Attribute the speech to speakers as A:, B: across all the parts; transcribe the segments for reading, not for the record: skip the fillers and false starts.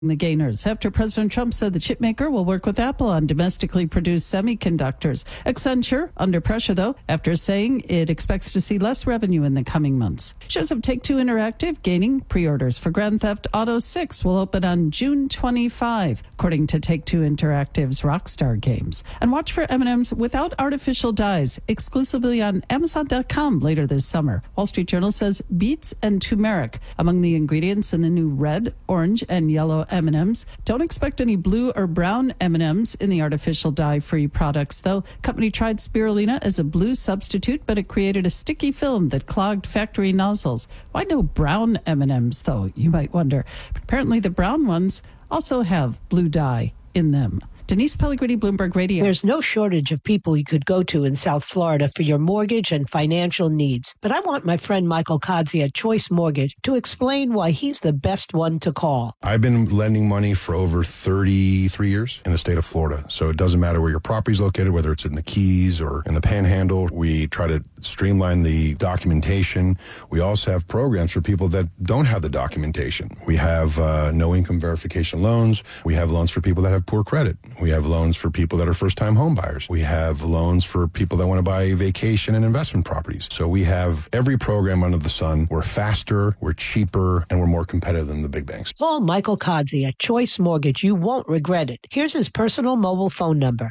A: the gainers after President Trump said the chipmaker will work with Apple on domestically produced semiconductors. Accenture under pressure, though, after saying it expects to see less revenue in the coming months. Shares of Take-Two Interactive gaining pre-orders for Grand Theft Auto 6 will open on June 25, according to Take-Two Interactive's Rockstar Games. And watch for M&Ms without artificial dyes exclusively on Amazon.com later this summer. Wall Street Journal says beets and turmeric among the ingredients in the new red, orange, and yellow M&Ms. Don't expect any blue or brown M&Ms in the artificial dye-free products, though. Company tried spirulina as a blue substitute, but it created a sticky film that clogged factory nozzles. Why no brown M&Ms, though, you might wonder. But apparently the brown ones also have blue dye in them. Denise Pellegrini, Bloomberg Radio.
B: There's no shortage of people you could go to in South Florida for your mortgage and financial needs. But I want my friend Michael Kodzie at Choice Mortgage to explain why he's the best one to call.
C: I've been lending money for over 33 years in the state of Florida. So it doesn't matter where your property is located, whether it's in the Keys or in the Panhandle. We try to streamline the documentation. We also have programs for people that don't have the documentation. We have no income verification loans. We have loans for people that have poor credit. We have loans for people that are first-time home buyers. We have loans for people that want to buy vacation and investment properties. So we have every program under the sun. We're faster, we're cheaper, and we're more competitive than the big banks.
B: Call Michael Kodzie at Choice Mortgage. You won't regret it. Here's his personal mobile phone number,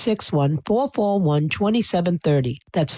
B: 561-441-2730. That's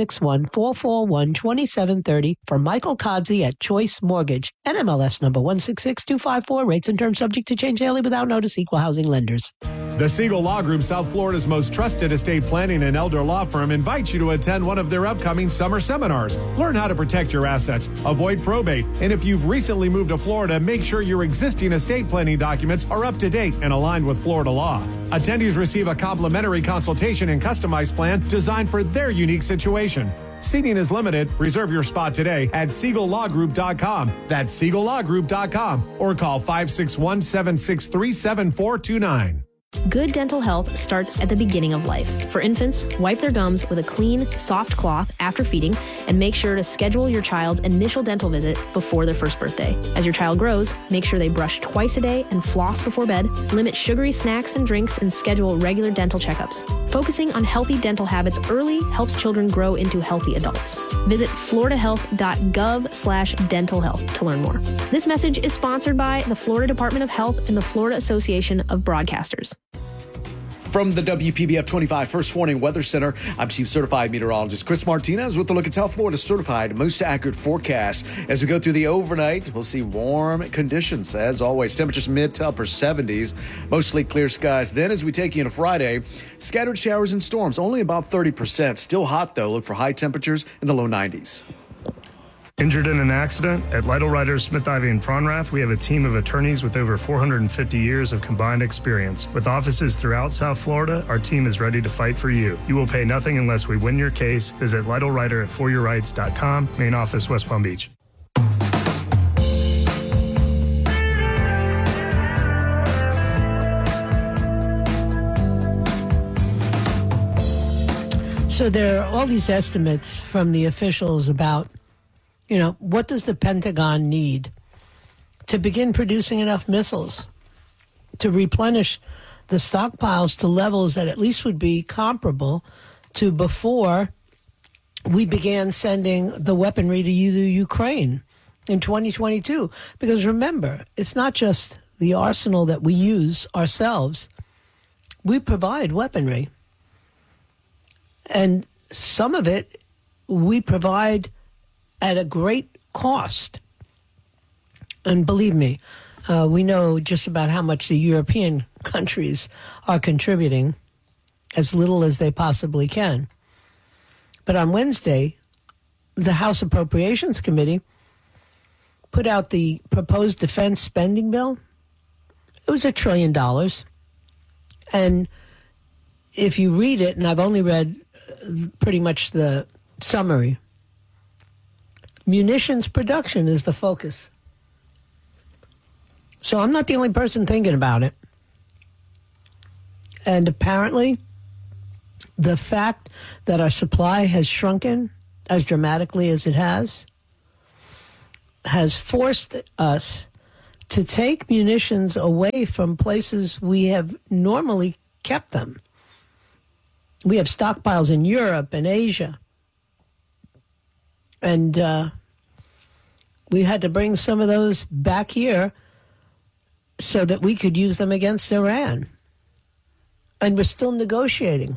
B: 561-441-2730 for Michael Kodzie at Choice Mortgage. NMLS number 166254. Rates and terms subject to change daily without notice. Equal housing lenders.
D: The Siegel Law Group, South Florida's most trusted estate planning and elder law firm, invites you to attend one of their upcoming summer seminars. Learn how to protect your assets, avoid probate, and if you've recently moved to Florida, make sure your existing estate planning documents are up to date and aligned with Florida law. Attendees receive a complimentary consultation and customized plan designed for their unique situation. Seating is limited. Reserve your spot today at SiegelLawGroup.com. That's SiegelLawGroup.com or call 561-763-7429.
E: Good dental health starts at the beginning of life. For infants, wipe their gums with a clean, soft cloth after feeding, and make sure to schedule your child's initial dental visit before their first birthday. As your child grows, make sure they brush twice a day and floss before bed, limit sugary snacks and drinks, and schedule regular dental checkups. Focusing on healthy dental habits early helps children grow into healthy adults. Visit floridahealth.gov/dental health to learn more. This message is sponsored by the Florida Department of Health and the Florida Association of Broadcasters.
F: From the WPBF 25 First Warning Weather Center, I'm Chief Certified Meteorologist Chris Martinez with a look at South Florida's certified most accurate forecast. As we go through the overnight, we'll see warm conditions. As always, temperatures mid to upper 70s, mostly clear skies. Then as we take you into Friday, scattered showers and storms, only about 30%. Still hot, though. Look for high temperatures in the low 90s.
G: Injured in an accident? At Lytle Writers, Smith, Ivy, and Fronrath, we have a team of attorneys with over 450 years of combined experience. With offices throughout South Florida, our team is ready to fight for you. You will pay nothing unless we win your case. Visit Lytle Writer at foryourrights.com, main office, West Palm Beach.
B: So there are all these estimates from the officials about, what does the Pentagon need to begin producing enough missiles to replenish the stockpiles to levels that at least would be comparable to before we began sending the weaponry to Ukraine in 2022? Because remember, it's not just the arsenal that we use ourselves. We provide weaponry. And some of it we provide at a great cost. And believe me, we know just about how much the European countries are contributing, as little as they possibly can. But on Wednesday, the House Appropriations Committee put out the proposed defense spending bill. It was $1 trillion. And if you read it, and I've only read pretty much the summary, munitions production is the focus. So I'm not the only person thinking about it. And apparently, the fact that our supply has shrunken as dramatically as it has forced us to take munitions away from places we have normally kept them. We have stockpiles in Europe and Asia. And we had to bring some of those back here so that we could use them against Iran. And we're still negotiating.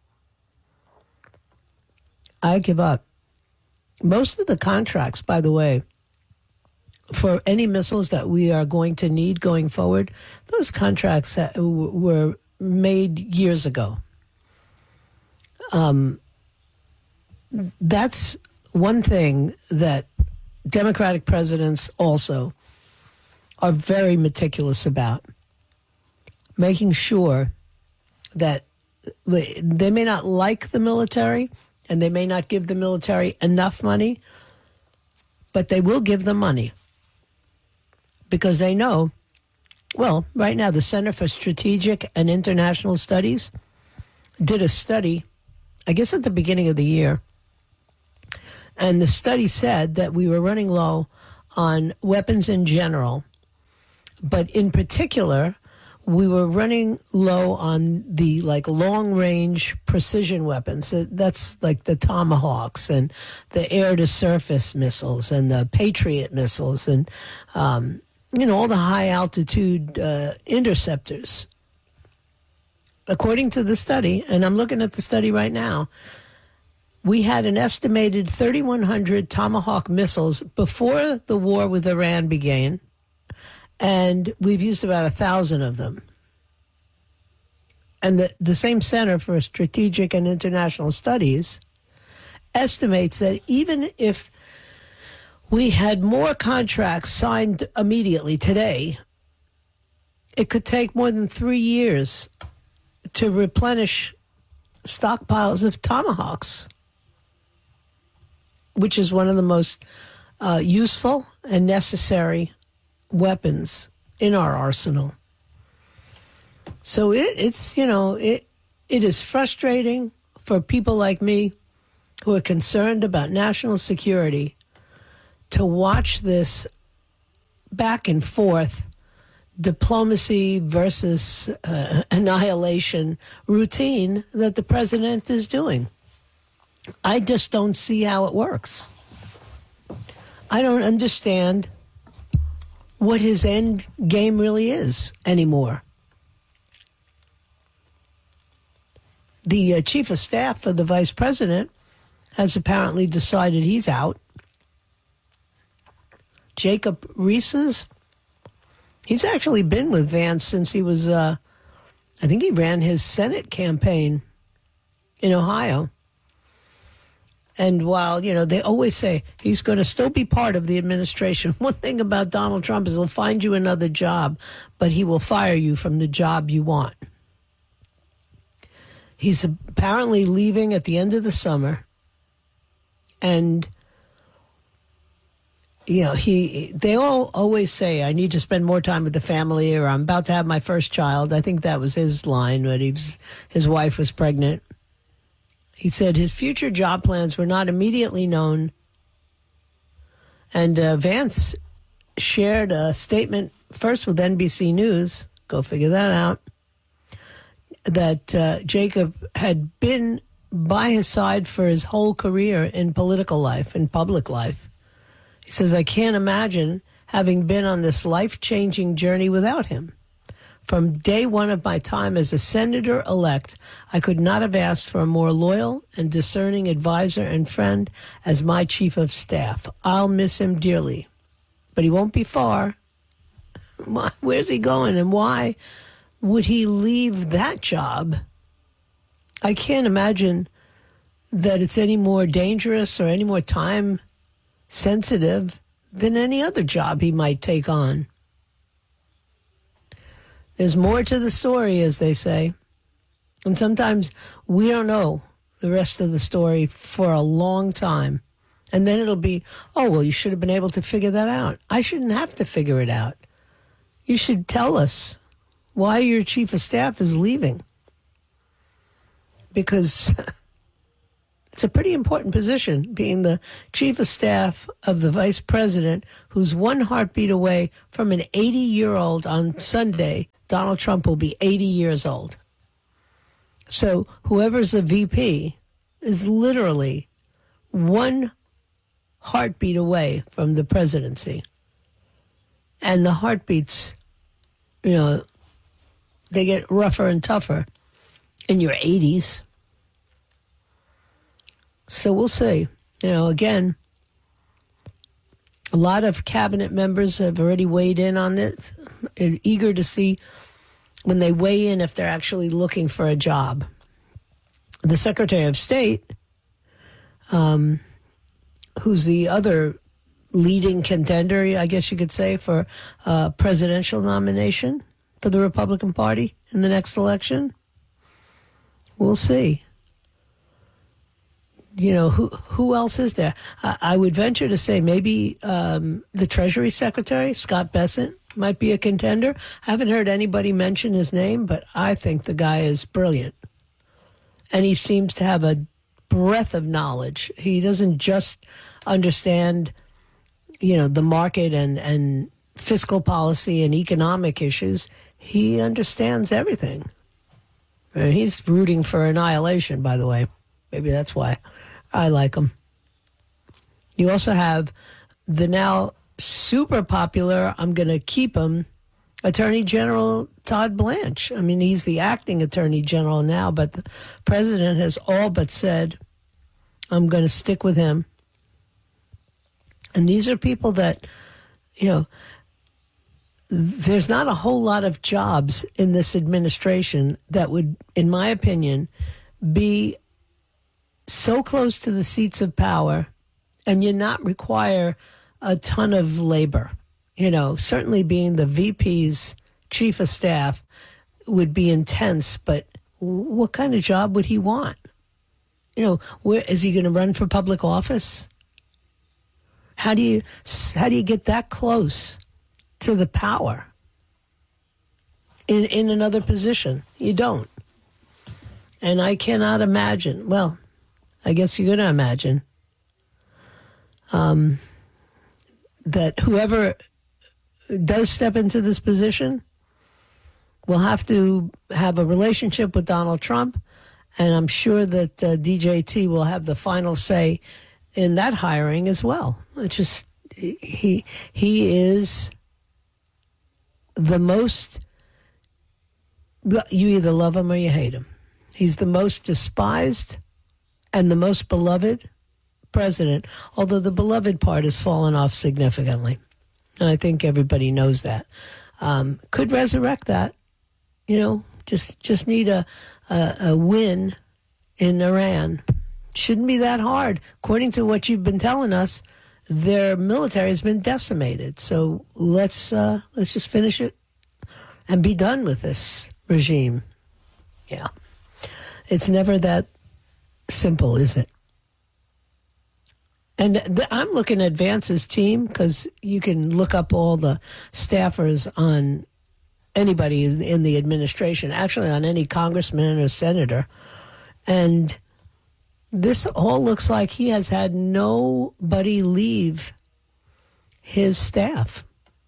B: I give up. Most of the contracts, by the way, for any missiles that we are going to need going forward, those contracts were made years ago. That's one thing that Democratic presidents also are very meticulous about, making sure that they may not like the military and they may not give the military enough money, but they will give them money because they know, well, right now the Center for Strategic and International Studies did a study, I guess at the beginning of the year, and the study said that we were running low on weapons in general, but in particular, we were running low on the long-range precision weapons. That's like the Tomahawks and the air-to-surface missiles and the Patriot missiles and, all the high-altitude interceptors. According to the study, and I'm looking at the study right now, we had an estimated 3,100 Tomahawk missiles before the war with Iran began, and we've used about 1,000 of them. And the same Center for Strategic and International Studies estimates that even if we had more contracts signed immediately today, it could take more than 3 years to replenish stockpiles of Tomahawks, which is one of the most useful and necessary weapons in our arsenal. So it is frustrating for people like me who are concerned about national security to watch this back and forth diplomacy versus annihilation routine that the president is doing. I just don't see how it works. I don't understand what his end game really is anymore. The chief of staff for the vice president has apparently decided he's out. Jacob Reeses, he's actually been with Vance since he was, I think he ran his Senate campaign in Ohio. And while, they always say he's going to still be part of the administration, one thing about Donald Trump is he'll find you another job, but he will fire you from the job you want. He's apparently leaving at the end of the summer. And, they all always say, I need to spend more time with the family, or I'm about to have my first child. I think that was his line when his wife was pregnant. He said his future job plans were not immediately known. And Vance shared a statement first with NBC News, go figure that out, that Jacob had been by his side for his whole career in political life, in public life. He says, I can't imagine having been on this life-changing journey without him. From day one of my time as a senator-elect, I could not have asked for a more loyal and discerning advisor and friend as my chief of staff. I'll miss him dearly, but he won't be far. Where's he going, and why would he leave that job? I can't imagine that it's any more dangerous or any more time-sensitive than any other job he might take on. There's more to the story, as they say. And sometimes we don't know the rest of the story for a long time. And then it'll be, oh, well, you should have been able to figure that out. I shouldn't have to figure it out. You should tell us why your chief of staff is leaving. Because It's a pretty important position, being the chief of staff of the vice president, who's one heartbeat away from an 80-year-old on Sunday. Donald Trump will be 80 years old. So whoever's the VP is literally one heartbeat away from the presidency. And the heartbeats, they get rougher and tougher in your 80s. So we'll see. Again, a lot of cabinet members have already weighed in on this, eager to see when they weigh in if they're actually looking for a job. The Secretary of State, who's the other leading contender, I guess you could say, for a presidential nomination for the Republican Party in the next election, we'll see. Who else is there? I would venture to say maybe the Treasury Secretary, Scott Bessent, might be a contender. I haven't heard anybody mention his name, but I think the guy is brilliant. And he seems to have a breadth of knowledge. He doesn't just understand, the market and fiscal policy and economic issues. He understands everything. And he's rooting for annihilation, by the way. Maybe that's why I like him. You also have the now super popular, I'm going to keep him, Attorney General Todd Blanche. I mean, he's the acting Attorney General now, but the president has all but said, I'm going to stick with him. And these are people that, there's not a whole lot of jobs in this administration that would, in my opinion, be so close to the seats of power and you not require a ton of labor. Certainly being the VP's chief of staff would be intense, but what kind of job would he want? Where is he going to run for public office? How do you get that close to the power in another position? You don't. And I cannot imagine, well, I guess you're going to imagine that whoever does step into this position will have to have a relationship with Donald Trump, and I'm sure that DJT will have the final say in that hiring as well. It's just he is the most, you either love him or you hate him. He's the most despised and the most beloved president, although the beloved part has fallen off significantly. And I think everybody knows that. Could resurrect that, just need a win in Iran. Shouldn't be that hard. According to what you've been telling us, their military has been decimated. So let's just finish it and be done with this regime. Yeah. It's never that simple, is it? And I'm looking at Vance's team because you can look up all the staffers on anybody in the administration, actually on any congressman or senator. And this all looks like he has had nobody leave his staff.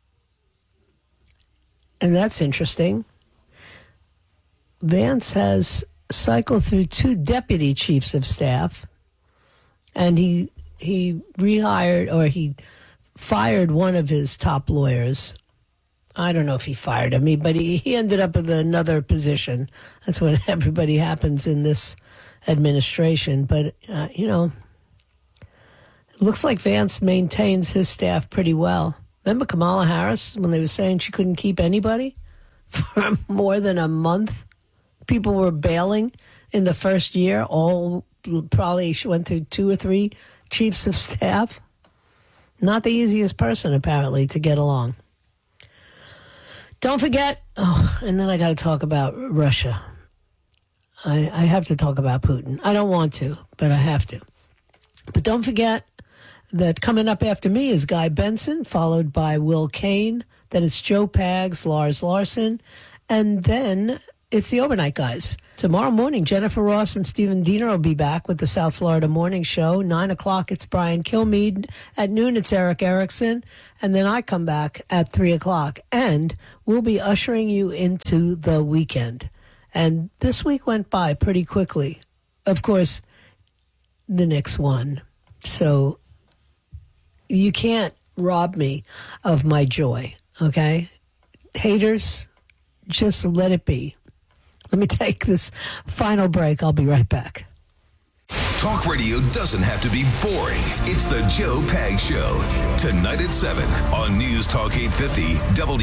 B: And that's interesting. Vance has cycled through 2 deputy chiefs of staff, and he rehired, or he fired one of his top lawyers. I don't know if he fired him, but he ended up with another position. That's what everybody happens in this administration. But, it looks like Vance maintains his staff pretty well. Remember Kamala Harris, when they were saying she couldn't keep anybody for more than a month? People were bailing in the first year. Probably she went through 2 or 3 chiefs of staff. Not the easiest person, apparently, to get along. Don't forget, and then I got to talk about Russia. I have to talk about Putin. I don't want to, but I have to. But don't forget that coming up after me is Guy Benson, followed by Will Kane. Then it's Joe Pags, Lars Larson. And then it's the Overnight Guys. Tomorrow morning, Jennifer Ross and Stephen Diener will be back with the South Florida Morning Show. 9 o'clock, it's Brian Kilmeade. At noon, it's Eric Erickson. And then I come back at 3 o'clock. And we'll be ushering you into the weekend. And this week went by pretty quickly. Of course, the Knicks won. So you can't rob me of my joy, okay? Haters, just let it be. Let me take this final break. I'll be right back.
H: Talk radio doesn't have to be boring. It's the Joe Pag Show. Tonight at 7 on News Talk 850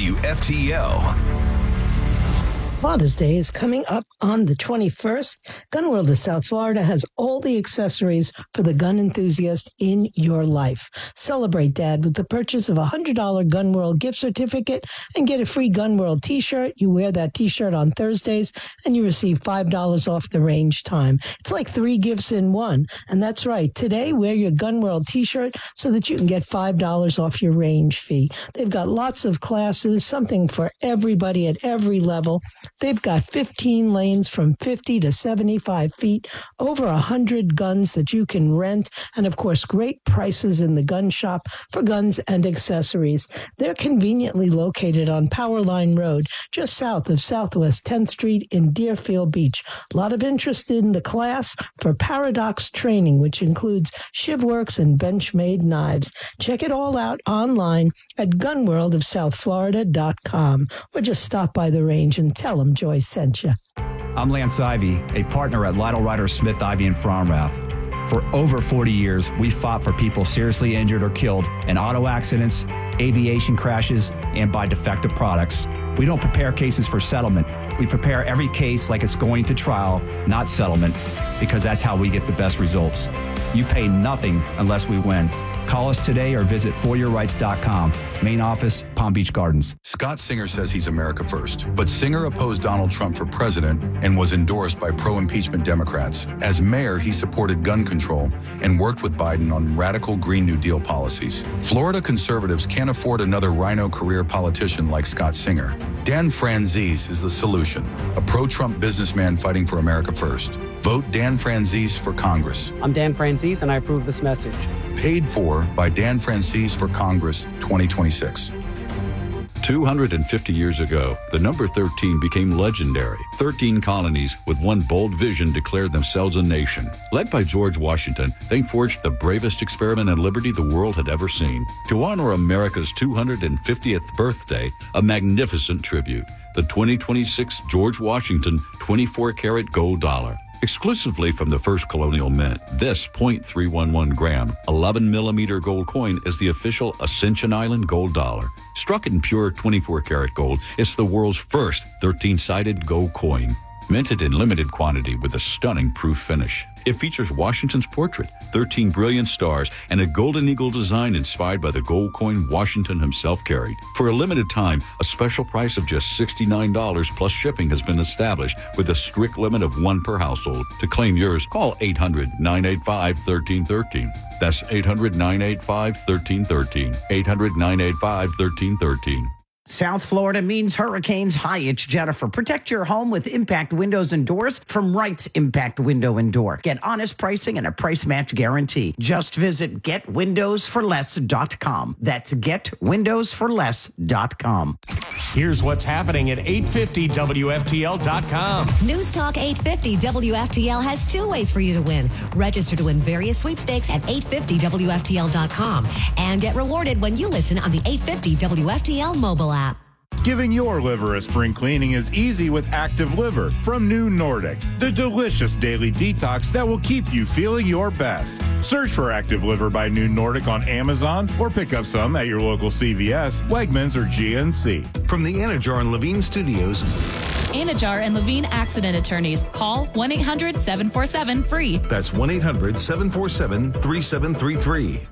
H: WFTL.
B: Father's Day is coming up on the 21st. Gun World of South Florida has all the accessories for the gun enthusiast in your life. Celebrate Dad with the purchase of a $100 Gun World gift certificate and get a free Gun World t-shirt. You wear that t-shirt on Thursdays and you receive $5 off the range time. It's like 3 gifts in one. And that's right. Today, wear your Gun World t-shirt so that you can get $5 off your range fee. They've got lots of classes, something for everybody at every level. They've got 15 lanes from 50 to 75 feet, over 100 guns that you can rent, and of course, great prices in the gun shop for guns and accessories. They're conveniently located on Powerline Road, just south of Southwest 10th Street in Deerfield Beach. A lot of interest in the class for Paradox training, which includes ShivWorks and Benchmade knives. Check it all out online at gunworldofsouthflorida.com or just stop by the range and tell them Joy sent you.
I: I'm Lance Ivy, a partner at Lytle Ryder Smith Ivy in Fromrath. For over 40 years, we fought for people seriously injured or killed in auto accidents, aviation crashes, and by defective products. We don't prepare cases for settlement. We prepare every case like it's going to trial, not settlement, because that's how we get the best results. You pay nothing unless we win. Call us today or visit foryourrights.com. Main office, Palm Beach Gardens.
C: Scott Singer says he's America first, but Singer opposed Donald Trump for president and was endorsed by pro-impeachment Democrats. As mayor, he supported gun control and worked with Biden on radical Green New Deal policies. Florida conservatives can't afford another rhino career politician like Scott Singer. Dan Franzese is the solution, a pro-Trump businessman fighting for America first. Vote Dan Franzese for Congress.
J: I'm Dan Franzese, and I approve this message.
C: Paid for by Dan Franzese for Congress 2026.
K: 250 years ago, the number 13 became legendary. 13 colonies with one bold vision declared themselves a nation. Led by George Washington, they forged the bravest experiment in liberty the world had ever seen. To honor America's 250th birthday, a magnificent tribute, the 2026 George Washington 24-karat gold dollar. Exclusively from the first colonial mint, this .311 gram, 11 millimeter gold coin is the official Ascension Island gold dollar. Struck in pure 24 karat gold, it's the world's first 13-sided gold coin. Minted in limited quantity with a stunning proof finish. It features Washington's portrait, 13 brilliant stars, and a golden eagle design inspired by the gold coin Washington himself carried. For a limited time, a special price of just $69 plus shipping has been established with a strict limit of 1 per household. To claim yours, call 800-985-1313. That's 800-985-1313. 800-985-1313.
L: South Florida means hurricanes. Hi, it's Jennifer. Protect your home with Impact Windows and Doors from Wright's Impact Window and Door. Get honest pricing and a price match guarantee. Just visit getwindowsforless.com. That's getwindowsforless.com.
M: Here's what's happening at 850WFTL.com.
N: News Talk 850 WFTL has 2 ways for you to win. Register to win various sweepstakes at 850WFTL.com and get rewarded when you listen on the 850 WFTL mobile app.
O: Giving your liver a spring cleaning is easy with Active Liver from New Nordic, the delicious daily detox that will keep you feeling your best. Search for Active Liver by New Nordic on Amazon or pick up some at your local CVS, Wegmans, or GNC.
H: From the Anajar and Levine Studios,
P: Anajar and Levine Accident Attorneys. Call 1-800-747-FREE.
H: That's 1-800-747-3733.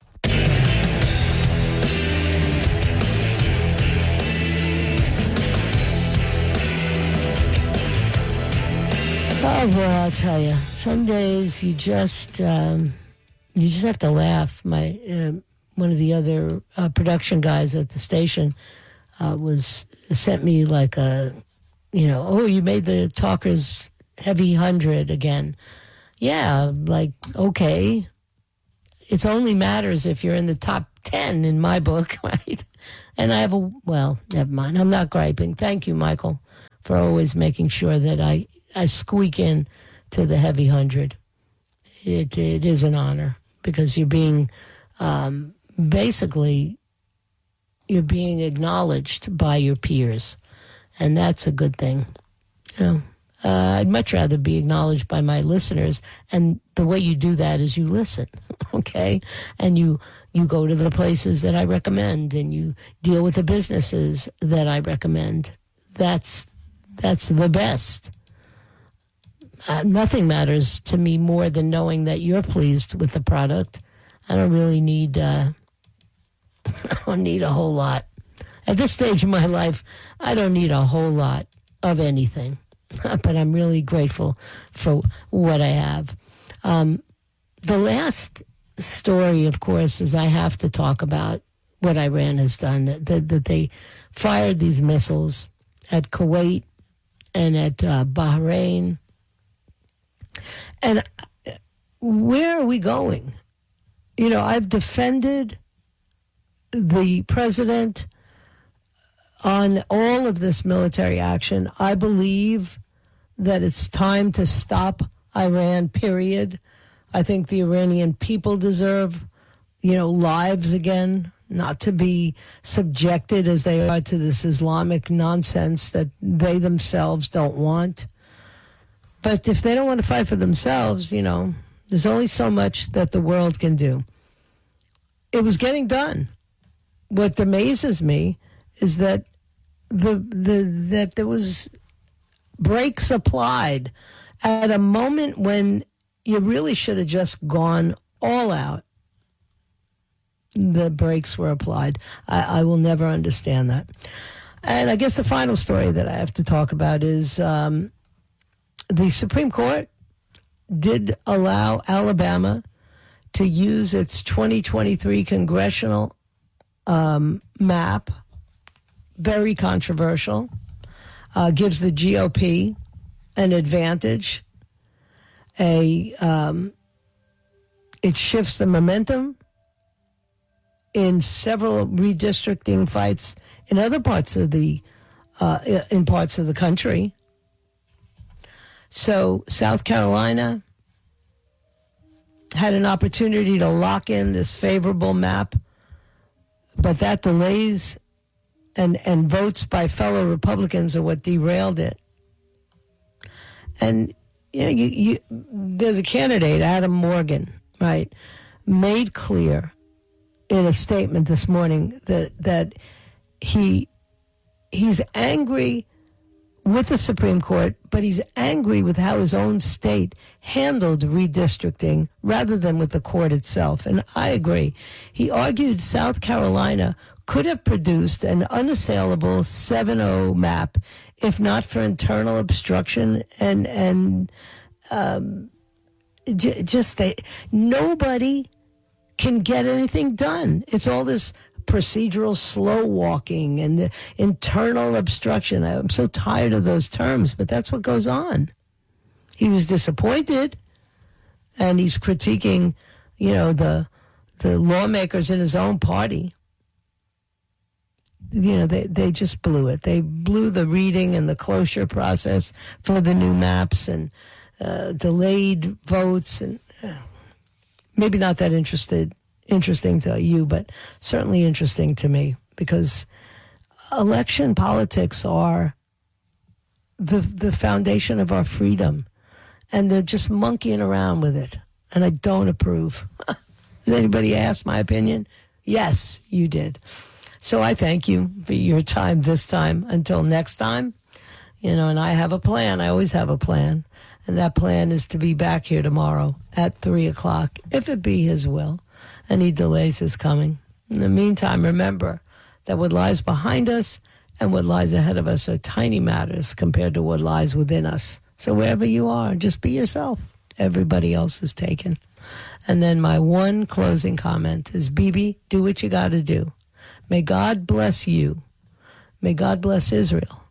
B: Oh, boy, I'll tell you. Some days you just have to laugh. My one of the other production guys at the station sent me like a you made the talkers heavy 100 again. Yeah, like, okay. It only matters if you're in the top 10 in my book, right? And I have never mind. I'm not griping. Thank you, Michael, for always making sure that I squeak in to the heavy 100. It is an honor because you're being, basically, you're being acknowledged by your peers. And that's a good thing. I'd much rather be acknowledged by my listeners. And the way you do that is you listen, okay? And you go to the places that I recommend and you deal with the businesses that I recommend. That's the best. Nothing matters to me more than knowing that you're pleased with the product. I don't really need, I don't need a whole lot. At this stage of my life, I don't need a whole lot of anything. But I'm really grateful for what I have. The last story, of course, is I have to talk about what Iran has done, that they fired these missiles at Kuwait and at Bahrain. And where are we going? I've defended the president on all of this military action. I believe that it's time to stop Iran, period. I think the Iranian people deserve, lives again, not to be subjected as they are to this Islamic nonsense that they themselves don't want. But if they don't want to fight for themselves, there's only so much that the world can do. It was getting done. What amazes me is that that there was brakes applied at a moment when you really should have just gone all out. The brakes were applied. I will never understand that. And I guess the final story that I have to talk about is the Supreme Court did allow Alabama to use its 2023 congressional map. Very controversial. Gives the GOP an advantage. It shifts the momentum in several redistricting fights in other parts of the country. So South Carolina had an opportunity to lock in this favorable map, but that delays and votes by fellow Republicans are what derailed it. And there's a candidate, Adam Morgan, right, made clear in a statement this morning that he's angry with the Supreme Court, but he's angry with how his own state handled redistricting rather than with the court itself. And I agree. He argued South Carolina could have produced an unassailable 7-0 map if not for internal obstruction and nobody can get anything done. It's all this procedural slow walking and the internal obstruction. I'm so tired of those terms, but that's what goes on. He was disappointed, and he's critiquing, the lawmakers in his own party. They just blew it. They blew the reading and the closure process for the new maps and delayed votes, and maybe not that interesting to you, but certainly interesting to me, because election politics are the foundation of our freedom, and they're just monkeying around with it, and I don't approve. Did anybody ask my opinion? Yes, you did. So I thank you for your time this time. Until next time, and I have a plan. I always have a plan. And that plan is to be back here tomorrow at 3 o'clock, if it be his will. Any delays his coming. In the meantime, remember that what lies behind us and what lies ahead of us are tiny matters compared to what lies within us. So wherever you are, just be yourself. Everybody else is taken. And then my one closing comment is, Bibi, do what you got to do. May God bless you. May God bless Israel.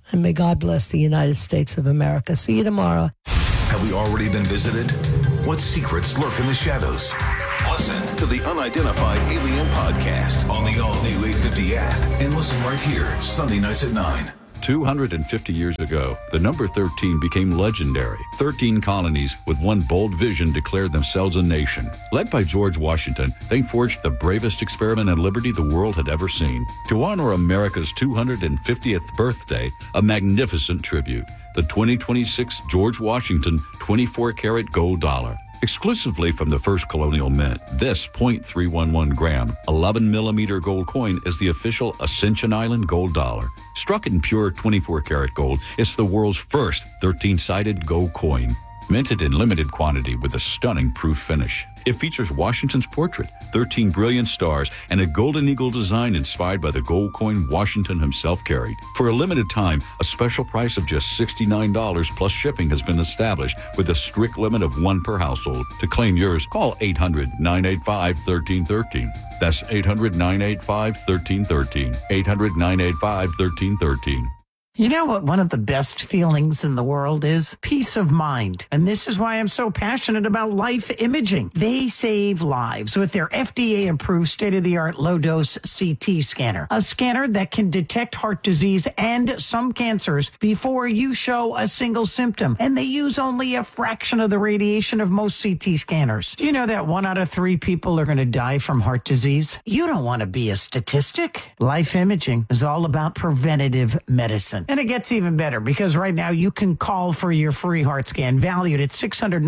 B: And may God bless the United States of America. See you tomorrow.
H: Have we already been visited? What secrets lurk in the shadows? Listen to the Unidentified Alien Podcast on the all-new 850 app and listen right here, Sunday nights at 9.
K: 250 years ago, the number 13 became legendary. 13 colonies with one bold vision declared themselves a nation. Led by George Washington, they forged the bravest experiment in liberty the world had ever seen. To honor America's 250th birthday, a magnificent tribute, the 2026 George Washington 24-karat gold dollar. Exclusively from the first colonial mint, this .311 gram, 11 millimeter gold coin is the official Ascension Island gold dollar. Struck in pure 24-karat gold, it's the world's first 13-sided gold coin. Minted in limited quantity with a stunning proof finish. It features Washington's portrait, 13 brilliant stars, and a golden eagle design inspired by the gold coin Washington himself carried. For a limited time, a special price of just $69 plus shipping has been established with a strict limit of one per household. To claim yours, call 800-985-1313. That's 800-985-1313. 800-985-1313.
L: You know what one of the best feelings in the world is? Peace of mind. And this is why I'm so passionate about Life Imaging. They save lives with their FDA-approved state-of-the-art low-dose CT scanner. A scanner that can detect heart disease and some cancers before you show a single symptom. And they use only a fraction of the radiation of most CT scanners. Do you know that 1 out of 3 people are going to die from heart disease? You don't want to be a statistic. Life Imaging is all about preventative medicine. And it gets even better because right now you can call for your free heart scan valued at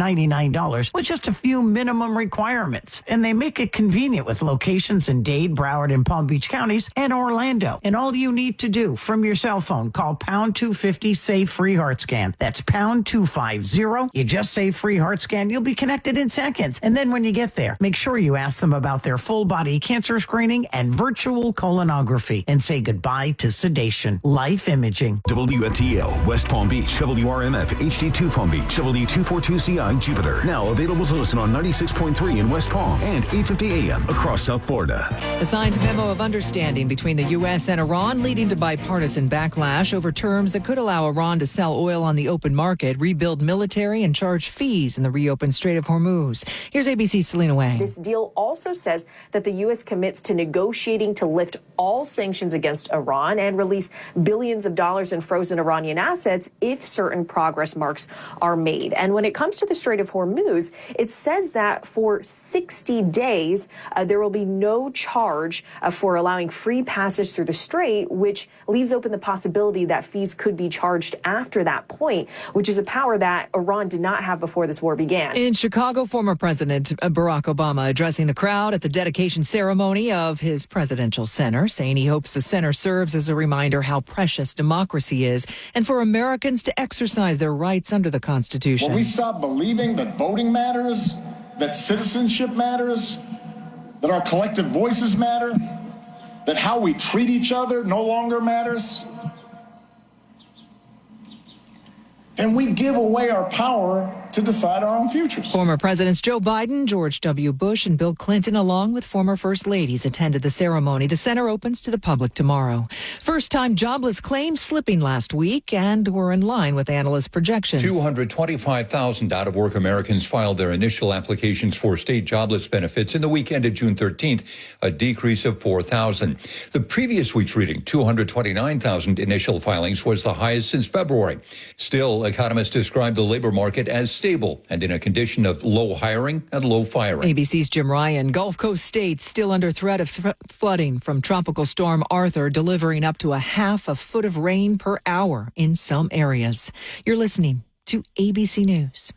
L: $699 with just a few minimum requirements. And they make it convenient with locations in Dade, Broward, and Palm Beach counties and Orlando. And all you need to do from your cell phone, call pound 250 say free heart scan. That's pound 250. You just say free heart scan. You'll be connected in seconds. And then when you get there, make sure you ask them about their full body cancer screening and virtual colonography and say goodbye to sedation. Life Imaging.
H: WFTL, West Palm Beach, WRMF, HD2 Palm Beach, W242CI, Jupiter. Now available to listen on 96.3 in West Palm and 850 AM across South Florida.
Q: A signed memo of understanding between the U.S. and Iran leading to bipartisan backlash over terms that could allow Iran to sell oil on the open market, rebuild military, and charge fees in the reopened Strait of Hormuz. Here's ABC's Selena Wang.
R: This deal also says that the U.S. commits to negotiating to lift all sanctions against Iran and release billions of dollars in frozen Iranian assets if certain progress marks are made. And when it comes to the Strait of Hormuz, it says that for 60 days, there will be no charge for allowing free passage through the strait, which leaves open the possibility that fees could be charged after that point, which is a power that Iran did not have before this war began.
Q: In Chicago, former President Barack Obama addressing the crowd at the dedication ceremony of his presidential center, saying he hopes the center serves as a reminder how precious democracy is and for Americans to exercise their rights under the Constitution.
S: When we stop believing that voting matters, that citizenship matters, that our collective voices matter, that how we treat each other no longer matters, then we give away our power to decide our own futures.
Q: Former Presidents Joe Biden, George W. Bush, and Bill Clinton, along with former First Ladies, attended the ceremony. The center opens to the public tomorrow. First-time jobless claims slipping last week and were in line with analyst projections.
T: 225,000 out-of-work Americans filed their initial applications for state jobless benefits in the week ended June 13th, a decrease of 4,000. The previous week's reading, 229,000 initial filings, was the highest since February. Still, economists describe the labor market as stable and in a condition of low hiring and low firing.
Q: ABC's Jim Ryan. Gulf Coast states still under threat of flooding from Tropical Storm Arthur, delivering up to a half a foot of rain per hour in some areas. You're listening to ABC News.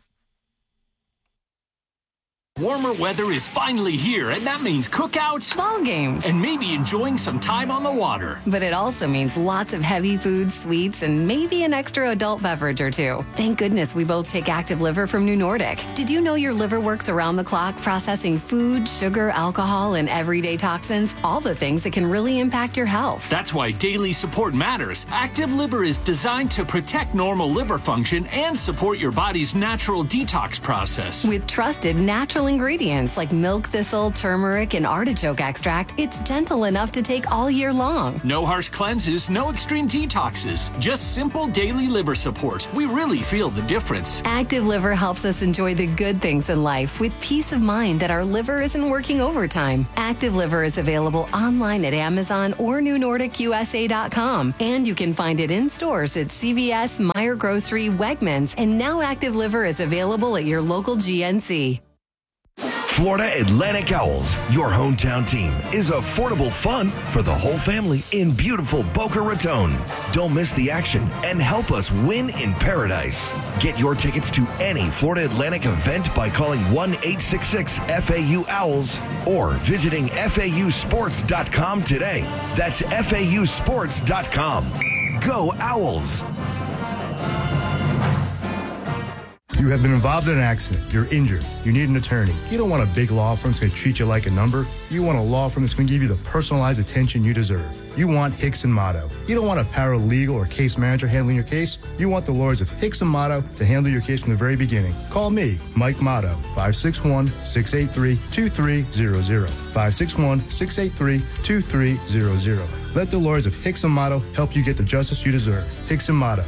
U: Warmer weather is finally here, and that means cookouts,
V: ball games,
U: and maybe enjoying some time on the water.
V: But it also means lots of heavy food, sweets, and maybe an extra adult beverage or two. Thank goodness we both take Active Liver from New Nordic. Did you know your liver works around the clock processing food, sugar, alcohol, and everyday toxins? All the things that can really impact your health.
U: That's why daily support matters. Active Liver is designed to protect normal liver function and support your body's natural detox process.
V: With trusted natural natural ingredients like milk thistle, turmeric, and artichoke extract, it's gentle enough to take all year long.
U: No harsh cleanses, no extreme detoxes, just simple daily liver support. We really feel the difference.
V: Active Liver helps us enjoy the good things in life with peace of mind that our liver isn't working overtime. Active Liver is available online at Amazon or NewNordicUSA.com, and you can find it in stores at CVS, Meijer Grocery, Wegmans, and now Active Liver is available at your local GNC.
A: Florida Atlantic Owls, your hometown team, is affordable fun for the whole family in beautiful Boca Raton. Don't miss the action and help us win in paradise. Get your tickets to any Florida Atlantic event by calling 1-866-FAU-OWLS or visiting FAUsports.com today. That's FAUsports.com. Go Owls!
G: You have been involved in an accident. You're injured. You need an attorney. You don't want a big law firm that's going to treat you like a number. You want a law firm that's going to give you the personalized attention you deserve. You want Hicks & Motto. You don't want a paralegal or case manager handling your case. You want the lawyers of Hicks & Motto to handle your case from the very beginning. Call me, Mike Motto, 561-683-2300. 561-683-2300. Let the lawyers of Hicks & Motto help you get the justice you deserve. Hicks & Motto,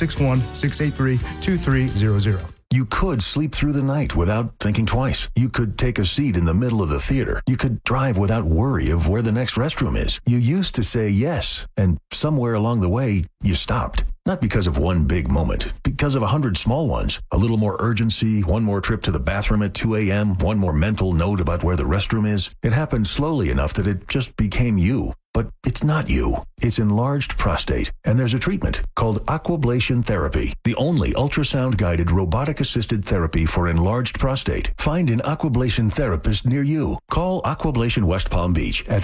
G: 561-683-2300.
A: You could sleep through the night without thinking twice. You could take a seat in the middle of the theater. You could drive without worry of where the next restroom is. You used to say yes, and somewhere along the way, you stopped. Not because of one big moment, because of 100 small ones. A little more urgency, one more trip to the bathroom at 2 a.m., one more mental note about where the restroom is. It happened slowly enough that it just became you. But it's not you. It's enlarged prostate, and there's a treatment called aquablation therapy, the only ultrasound-guided robotic-assisted therapy for enlarged prostate. Find an aquablation therapist near you. Call Aquablation West Palm Beach at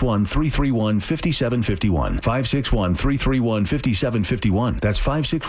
A: 561-331-5751. 561-331-5751. That's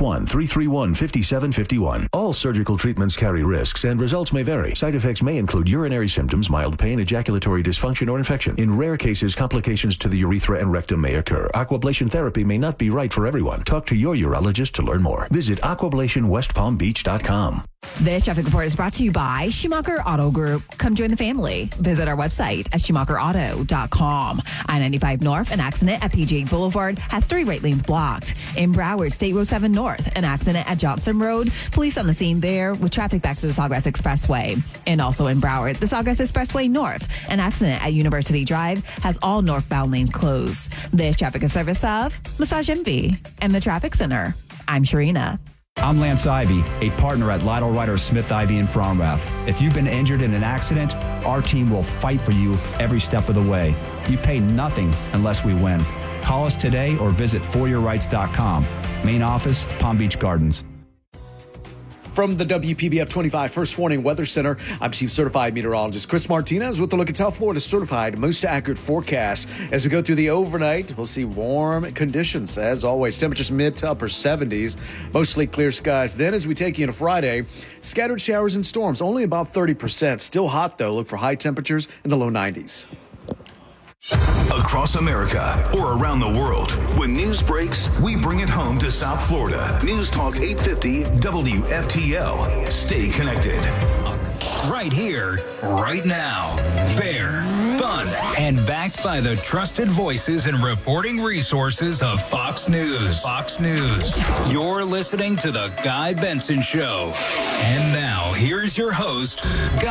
A: 561-331-5751. All surgical treatments carry risks, and results may vary. Side effects may include urinary symptoms, mild pain, ejaculatory dysfunction, or infection. In rare cases, complications to the urethra and rectum may occur. Aquablation therapy may not be right for everyone. Talk to your urologist to learn more. Visit aquablationwestpalmbeach.com.
D: This traffic report is brought to you by Schumacher Auto Group. Come join the family. Visit our website at SchumacherAuto.com. I-95 North, an accident at PGA Boulevard has 3 right lanes blocked. In Broward, State Road 7 North, an accident at Johnson Road. Police on the scene there with traffic back to the Sawgrass Expressway. And also in Broward, the Sawgrass Expressway North, an accident at University Drive has all northbound lanes closed. This traffic is service of Massage Envy and the Traffic Center. I'm Sharina.
I: I'm Lance Ivy, a partner at Lytle Ryder Smith Ivy in Fromrath. If you've been injured in an accident, our team will fight for you every step of the way. You pay nothing unless we win. Call us today or visit foryourrights.com. Main office, Palm Beach Gardens.
F: From the WPBF 25 First Warning Weather Center, I'm Chief Certified Meteorologist Chris Martinez with a look at South Florida's certified most accurate forecast. As we go through the overnight, we'll see warm conditions. As always, temperatures mid to upper 70s, mostly clear skies. Then as we take you into Friday, scattered showers and storms, only about 30%. Still hot, though. Look for high temperatures in the low 90s.
H: Across America or around the world, when news breaks, we bring it home to South Florida. News Talk 850 WFTL. Stay connected.
W: Right here, right now. Fair, fun, and backed by the trusted voices and reporting resources of Fox News. Fox News. You're listening to The Guy Benson Show. And now, here's your host, Guy